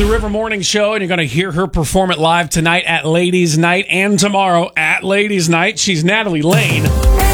the River Morning Show, and you're going to hear her perform it live tonight at Ladies Night and tomorrow at Ladies Night. She's Natalie Lane.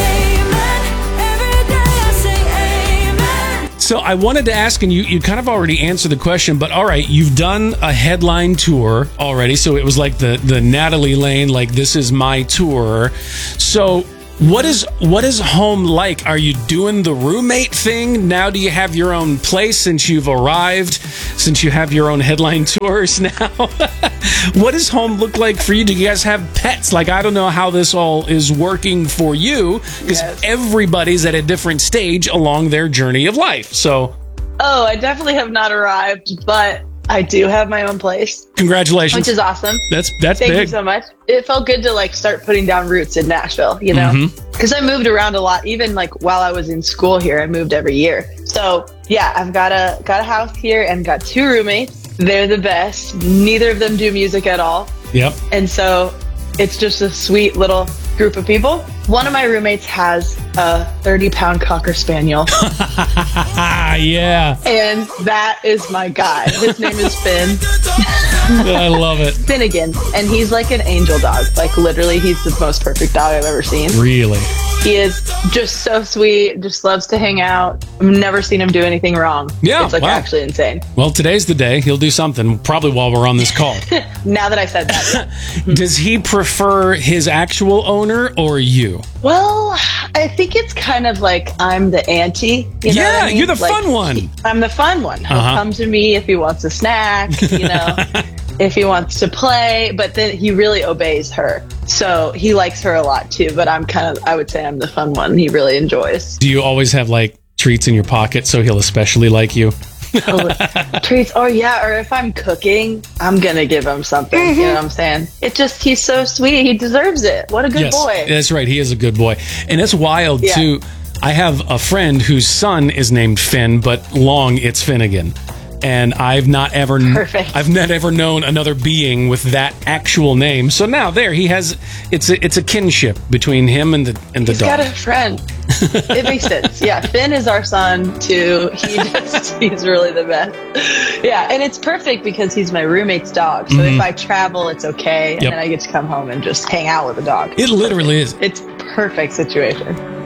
So I wanted to ask, and you kind of already answered the question, but all right, you've done a headline tour already, so it was like the Natalie Lane, like this is my tour. So what is home like? Are you doing the roommate thing? Now do you have your own place since you've arrived, since you have your own headline tours now? What does home look like for you? Do you guys have pets? Like, I don't know how this all is working for you, because everybody's at a different stage along their journey of life. So, oh, I definitely have not arrived, but I do have my own place. Congratulations. Which is awesome. That's Thank big. you so much. It felt good to like start putting down roots in Nashville, you know, because I moved around a lot. Even like while I was in school here, I moved every year. So yeah, I've got a house here and got 2 roommates. They're the best. Neither of them do music at all. Yep. And so it's just a sweet little group of people. One of my roommates has a 30-pound Cocker Spaniel. Yeah. And that is my guy. His name is Finn. I love it. Finnegan. And he's like an angel dog. Like literally, he's the most perfect dog I've ever seen. Really? He is just so sweet, just loves to hang out. I've never seen him do anything wrong. Yeah, it's like actually insane. Well, today's the day. He'll do something, probably while we're on this call. Now that I said that. Does he prefer his actual owner or you? Well, I think it's kind of like I'm the auntie. You know what I mean? You're the like, fun one. I'm the fun one. He'll come to me if he wants a snack, you know, if he wants to play, but then he really obeys her. So he likes her a lot too, but I would say I'm the fun one he really enjoys. Do you always have like treats in your pocket so he'll especially like you? Treats, or if I'm cooking, I'm gonna give him something. You know what I'm saying? He's so sweet. He deserves it. What a good boy. That's right. He is a good boy. And it's wild too. I have a friend whose son is named Finn, but long it's Finnegan. And I've not ever known another being with that actual name. So now he has it's a kinship between him and the dog. He's got a friend. It makes sense. Yeah, Finn is our son too. He's really the best. Yeah, and it's perfect because he's my roommate's dog. So if I travel, it's okay, and then I get to come home and just hang out with the dog. It literally is. It's perfect situation.